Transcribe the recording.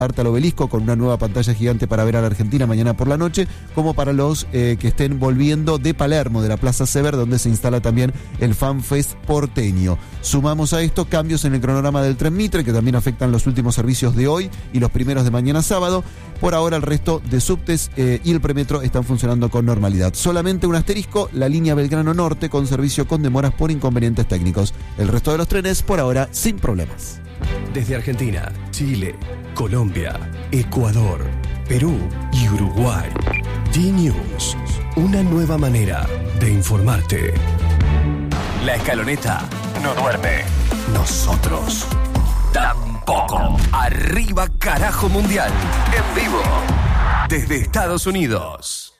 al Obelisco con una nueva pantalla gigante para ver a la Argentina mañana por la noche, como para los que estén volviendo de Palermo, de la Plaza Sever, donde se instala también el FanFest porteño. Sumamos a esto cambios en el cronograma del Tren Mitre, que también afectan los últimos servicios de hoy y los primeros de mañana sábado. Por ahora el resto de subtes y el premetro están funcionando con normalidad. Solamente un asterisco, la línea Belgrano Norte con servicio con demoras por inconvenientes técnicos. El resto de los trenes por ahora sin problemas. Desde Argentina, Chile, Colombia, Ecuador, Perú y Uruguay. D-News, una nueva manera de informarte. La Escaloneta no duerme. Nosotros tampoco. Arriba carajo mundial. En vivo. Desde Estados Unidos.